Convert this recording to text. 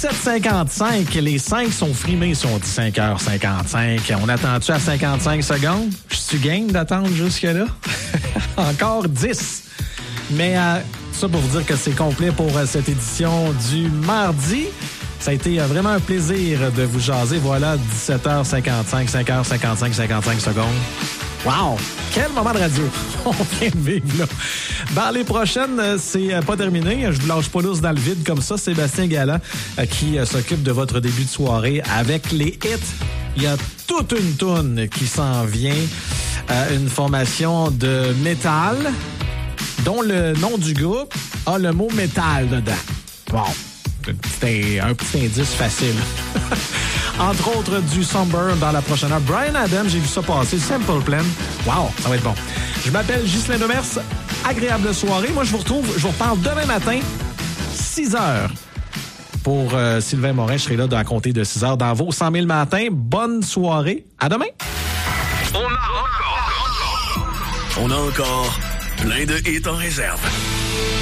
17h55, les 5 sont frimés si on dit 5h55. On attend-tu à 55 secondes? Je suis game d'attendre jusque-là? Encore 10. Mais ça pour vous dire que c'est complet pour cette édition du mardi. Ça a été vraiment un plaisir de vous jaser. Voilà, 17h55, 5h55, 55 secondes. Wow! Quel moment de radio on vient de vivre là. Dans les prochaines, c'est pas terminé. Je vous lâche pas l'ours dans le vide comme ça. Sébastien Galland qui s'occupe de votre début de soirée avec les hits. Il y a toute une toune qui s'en vient. Une formation de métal dont le nom du groupe a le mot métal dedans. Bon, un petit indice facile. Entre autres, du Sunburn dans la prochaine heure. Bryan Adams, j'ai vu ça passer. Simple Plan. Wow, ça va être bon. Je m'appelle Ghislain Demers. Agréable soirée. Moi, je vous reparle demain matin, 6 heures. Pour Sylvain Morin, je serai là à compter de 6 heures dans vos 100 000 matins. Bonne soirée. À demain. On a encore plein de hits en réserve.